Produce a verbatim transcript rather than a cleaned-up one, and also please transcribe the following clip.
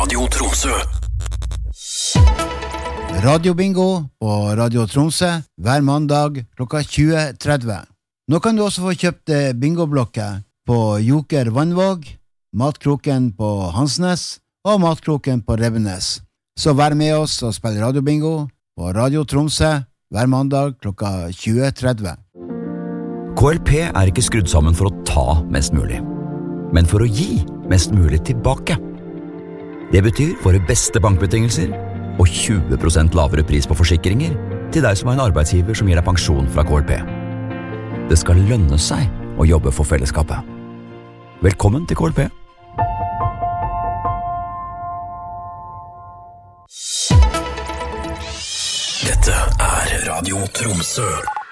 Radio Tromsø. Radio Bingo på Radio Tromsø hver mandag klokka tjue tretti. Nå kan du også få kjøpt bingoblokker på Joker Vannvåg, Matkroken på Hansnes og Matkroken på Rebbenes. Så vær med oss og spill Radio Bingo på Radio Tromsø hver mandag klokka tjue tretti. K L P er ikke skrudd sammen for å ta mest mulig, men for å gi mest mulig tilbake. Det betyr våre beste bankbetingelser og tjue prosent lavere pris på forsikringer til deg som er en arbeidsgiver som gir deg pensjon fra K L P. Det skal lønne seg å jobbe for fellesskapet. Velkommen til K L P. Dette er Radio Tromsø.